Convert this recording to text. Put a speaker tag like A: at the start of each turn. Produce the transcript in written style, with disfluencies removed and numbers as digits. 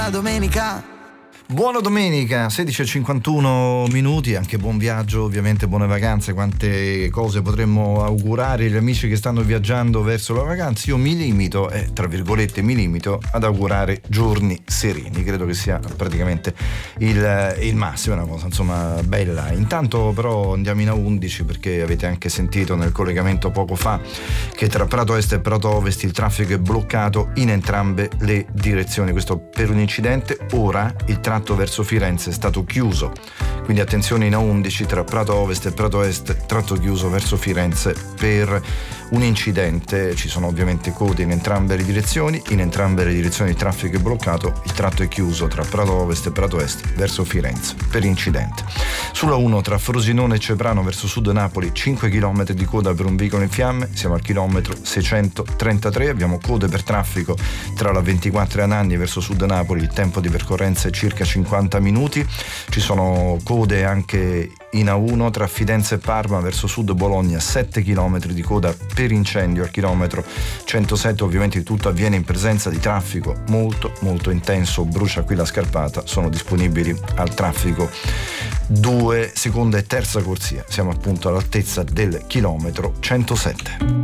A: domenica.
B: Buona domenica, 16:51, anche buon viaggio, ovviamente buone vacanze. Quante cose potremmo augurare agli amici che stanno viaggiando verso la vacanza. Io mi limito, tra virgolette, ad augurare giorni sereni. Credo che sia praticamente il massimo, è una cosa insomma bella. Intanto però andiamo in A11 perché avete anche sentito nel collegamento poco fa che tra Prato Est e Prato Ovest il traffico è bloccato in entrambe le direzioni. Questo per un incidente. Ora il tratto verso Firenze è stato chiuso, quindi attenzione in A11 tra Prato Ovest e Prato Est, tratto chiuso verso Firenze per un incidente. Ci sono ovviamente code in entrambe le direzioni il traffico è bloccato, il tratto è chiuso tra Prato Ovest e Prato Est verso Firenze per incidente. Sulla 1 tra Frosinone e Ceprano verso sud Napoli 5 km di coda per un veicolo in fiamme, siamo al chilometro 633, abbiamo code per traffico tra la 24 e Anagni verso sud Napoli, il tempo di percorrenza è circa 50 minuti, ci sono code anche in A1 tra Fidenza e Parma verso sud Bologna, 7 km di coda per incendio al chilometro 107, ovviamente il tutto avviene in presenza di traffico molto molto intenso, brucia qui la scarpata, sono disponibili al traffico 2, seconda e terza corsia, siamo appunto all'altezza del chilometro 107.